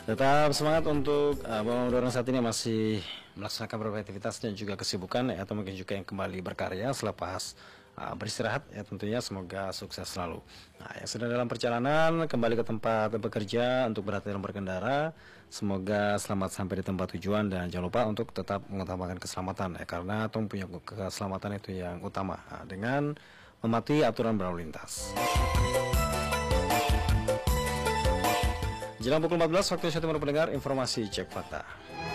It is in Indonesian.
Tetap semangat untuk orang saat ini masih melaksanakan beberapa aktivitas dan juga kesibukan ya, atau mungkin juga yang kembali berkarya selepas beristirahat ya, tentunya semoga sukses selalu. Nah, yang sedang dalam perjalanan kembali ke tempat bekerja untuk berhati dalam berkendara, semoga selamat sampai di tempat tujuan dan jangan lupa untuk tetap mengutamakan keselamatan ya, karena Tom punya keselamatan itu yang utama dengan mematuhi aturan berlalu lintas. Jelang pukul 14 waktu Indonesia Timur, pendengar informasi cek fakta.